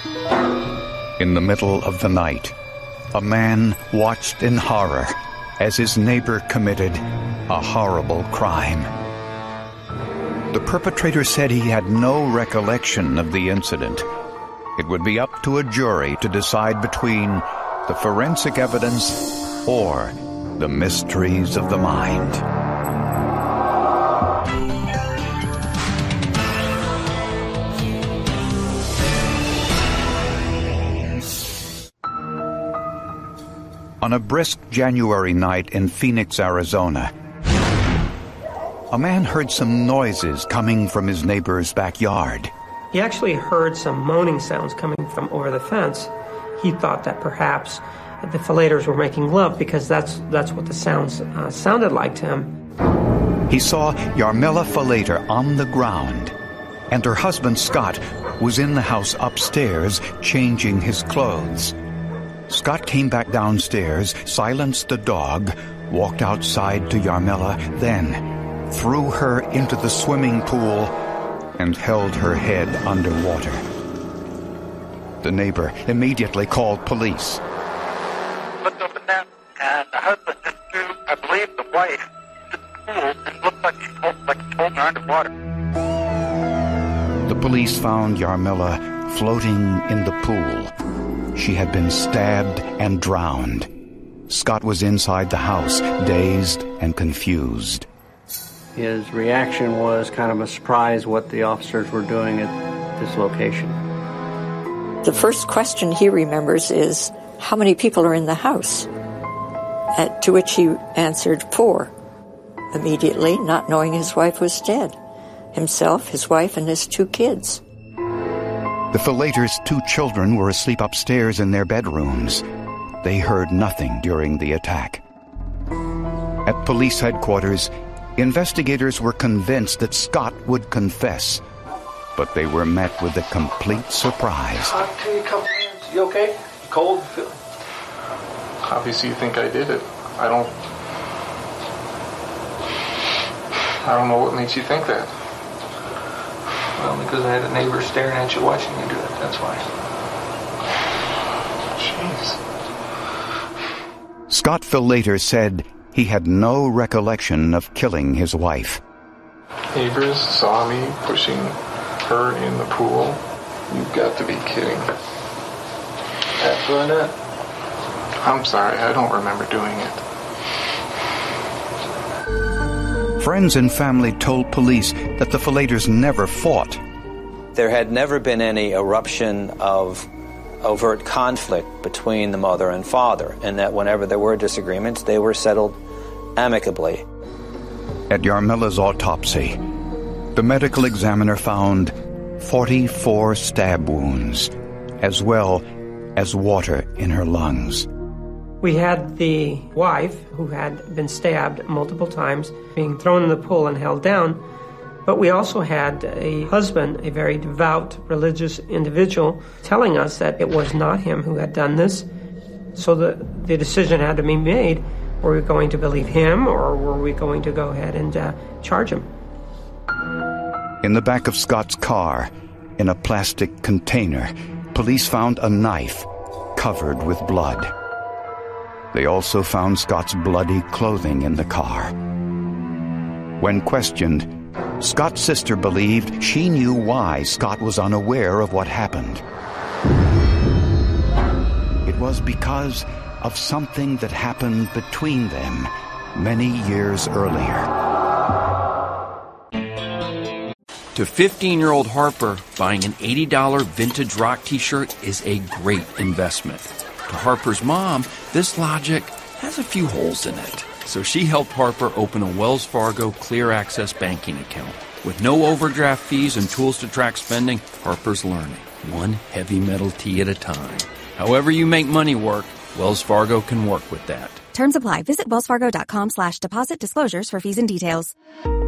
In the middle of the night, a man watched in horror as his neighbor committed a horrible crime. The perpetrator said he had no recollection of the incident. It would be up to a jury to decide between the forensic evidence or the mysteries of the mind. On a brisk January night in Phoenix, Arizona, a man heard some noises coming from his neighbor's backyard. He actually heard some moaning sounds coming from over the fence. He thought that perhaps the Fillators were making love because that's what the sounds sounded like to him. He saw Yarmila Fillator on the ground, and her husband Scott was in the house upstairs changing his clothes. Scott came back downstairs, silenced the dog, walked outside to Yarmila, then threw her into the swimming pool and held her head underwater. The neighbor immediately called police. Looked up and down, and the husband just threw, I believe, the wife into the pool, and looked like he's holding her underwater. The police found Yarmila floating in the pool. She had been stabbed and drowned. Scott was inside the house, dazed and confused. His reaction was kind of a surprise what the officers were doing at this location. The first question he remembers is, how many people are in the house? To which he answered 4, immediately, not knowing his wife was dead. Himself, his wife, and his 2 kids. The Fillators' 2 children were asleep upstairs in their bedrooms. They heard nothing during the attack. At police headquarters, investigators were convinced that Scott would confess, but they were met with a complete surprise. I'll tell you a couple minutes. You okay? You cold? Obviously you think I did it. I don't know what makes you think that. Well, because I had a neighbor staring at you watching you do it, that's why. Jeez. Scott Fillator said he had no recollection of killing his wife. Neighbors saw me pushing her in the pool. You've got to be kidding. Absolutely not. I'm sorry, I don't remember doing it. Friends and family told police that the Fillators never fought. There had never been any eruption of overt conflict between the mother and father, and that whenever there were disagreements, they were settled amicably. At Yarmila's autopsy, the medical examiner found 44 stab wounds, as well as water in her lungs. We had the wife, who had been stabbed multiple times, being thrown in the pool and held down. But we also had a husband, a very devout religious individual, telling us that it was not him who had done this. So the decision had to be made. Were we going to believe him, or were we going to go ahead and charge him? In the back of Scott's car, in a plastic container, police found a knife covered with blood. They also found Scott's bloody clothing in the car. When questioned, Scott's sister believed she knew why Scott was unaware of what happened. It was because of something that happened between them many years earlier. To 15-year-old Harper, buying an $80 vintage rock t-shirt is a great investment. To Harper's mom, this logic has a few holes in it. So she helped Harper open a Wells Fargo Clear Access banking account. With no overdraft fees and tools to track spending, Harper's learning, one heavy metal tee at a time. However you make money work, Wells Fargo can work with that. Terms apply. Visit wellsfargo.com/deposit disclosures for fees and details.